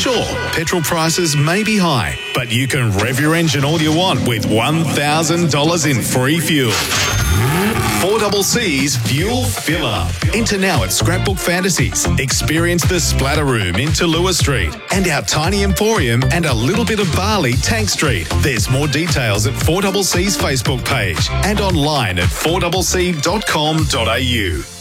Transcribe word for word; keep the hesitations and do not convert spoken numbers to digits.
Sure, petrol prices may be high, but you can rev your engine all you want with one thousand dollars in free fuel. four C C's Fuel Fill Up. Enter now at Scrapbook Fantasies. Experience the Splatter Room in Tallulah Street and our tiny emporium and a little bit of Bali, Tank Street. There's more details at four C C's Facebook page and online at four c c dot com dot a u.